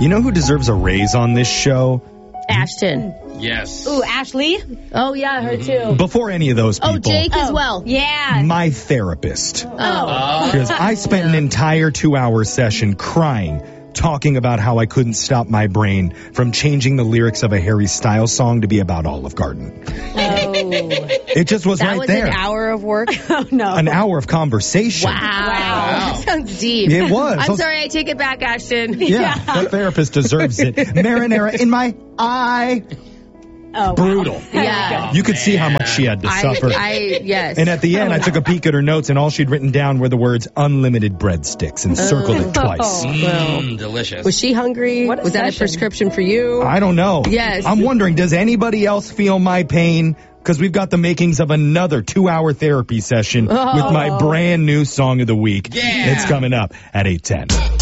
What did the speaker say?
You know who deserves a raise on this show? Ashton. Yes. Ooh, Ashley? Oh, yeah, her too. Before any of those people. Oh, Jake as well. Yeah. My therapist. Oh. Because I spent an entire 2-hour session crying, talking about how I couldn't stop my brain from changing the lyrics of a Harry Styles song to be about Olive Garden. It just was That right was there. an hour of work? Oh, no. An hour of conversation. Wow. That sounds deep. It was. I'm sorry, I take it back, Ashton. Yeah, that therapist deserves it. Marinara in my eye. Oh, wow. Brutal. Yeah. You could see how much she had to suffer. Yes. And at the end, I took a peek at her notes, and all she'd written down were the words unlimited breadsticks and circled it twice. Delicious. Was she hungry? What a Was that a session. prescription for you? I don't know. Yes. I'm wondering, does anybody else feel my pain? Because we've got the makings of another 2-hour therapy session with my brand new song of the week. Yeah. It's coming up at 8:10.